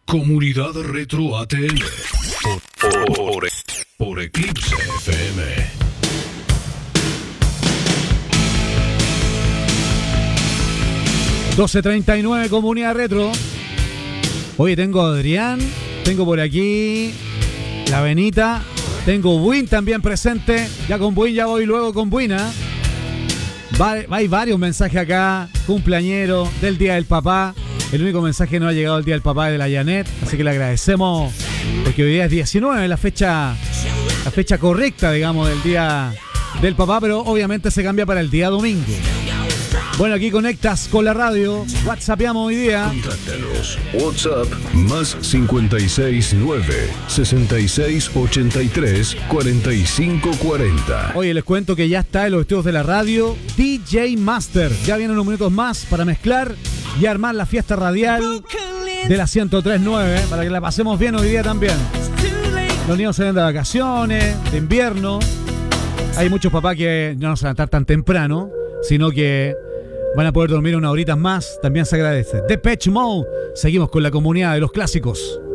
Comunidad Retro ATL por Eclipse FM. 12:39 Comunidad Retro. Oye, tengo a Adrián, tengo por aquí la Benita, tengo Buin también presente. Ya con Buin, ya voy luego con Buin, ¿eh? Hay varios mensajes acá, cumpleañero, del Día del Papá. El único mensaje que no ha llegado el Día del Papá es de la Janet, así que le agradecemos porque hoy día es 19, la fecha correcta, digamos, del Día del Papá, pero obviamente se cambia para el día domingo. Bueno, aquí conectas con la radio, whatsappeamos hoy día. Contáctanos. WhatsApp más 569 6683 4540. Oye, les cuento que ya está en los estudios de la radio DJ Master. Ya vienen unos minutos más para mezclar y armar la fiesta radial de la 103.9 para que la pasemos bien hoy día también. Los niños se ven de vacaciones, de invierno. Hay muchos papás que no se van a estar tan temprano, sino que van a poder dormir unas horitas más. También se agradece. Depeche Mode. Seguimos con la comunidad de los clásicos.